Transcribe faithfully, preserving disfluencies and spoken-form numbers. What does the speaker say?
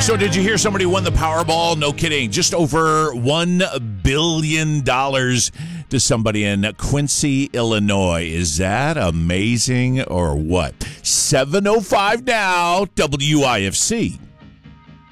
So did you hear somebody won the Powerball? No kidding. Just over one billion dollars to somebody in Quincy, Illinois. Is that amazing or what? seven oh five now, W I F C.